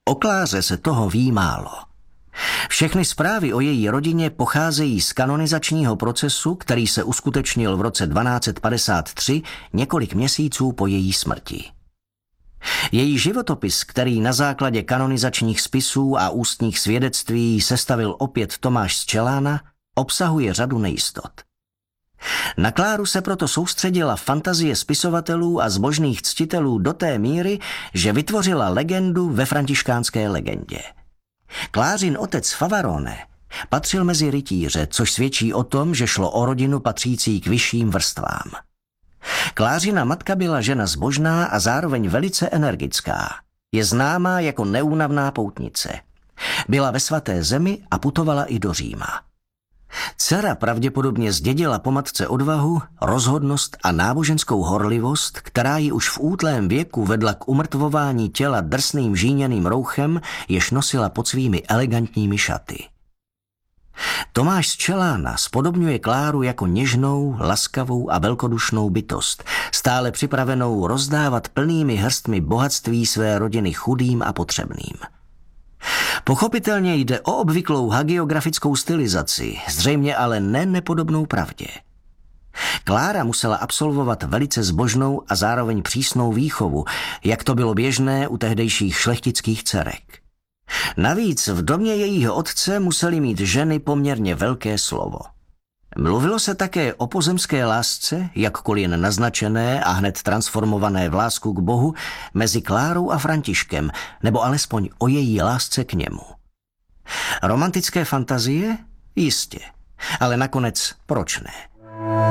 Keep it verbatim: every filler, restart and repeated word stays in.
O Kláře se toho ví málo. Všechny zprávy o její rodině pocházejí z kanonizačního procesu, který se uskutečnil v roce dvanáct padesát tři, několik měsíců po její smrti. Její životopis, který na základě kanonizačních spisů a ústních svědectví sestavil opět Tomáš z Čelána, obsahuje řadu nejistot. Na Kláru se proto soustředila fantazie spisovatelů a zbožných ctitelů do té míry, že vytvořila legendu ve františkánské legendě. Klářin otec Favarone patřil mezi rytíře, což svědčí o tom, že šlo o rodinu patřící k vyšším vrstvám. Klářina matka byla žena zbožná a zároveň velice energická. Je známá jako neúnavná poutnice. Byla ve Svaté zemi a putovala i do Říma. Dcera pravděpodobně zdědila po matce odvahu, rozhodnost a náboženskou horlivost, která ji už v útlém věku vedla k umrtvování těla drsným žíněným rouchem, jež nosila pod svými elegantními šaty. Tomáš z Čelána spodobňuje Kláru jako něžnou, laskavou a velkodušnou bytost, stále připravenou rozdávat plnými hrstmi bohatství své rodiny chudým a potřebným. Pochopitelně jde o obvyklou hagiografickou stylizaci, zřejmě ale ne nepodobnou pravdě. Klára musela absolvovat velice zbožnou a zároveň přísnou výchovu, jak to bylo běžné u tehdejších šlechtických dcerek. Navíc v domě jejího otce musely mít ženy poměrně velké slovo. Mluvilo se také o pozemské lásce, jakkoliv jen naznačené a hned transformované v lásku k Bohu, mezi Klárou a Františkem, nebo alespoň o její lásce k němu. Romantické fantazie? Jistě. Ale nakonec proč ne?